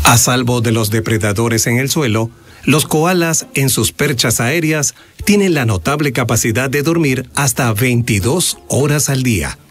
A salvo de los depredadores en el suelo, los koalas en sus perchas aéreas tienen la notable capacidad de dormir hasta 22 horas al día.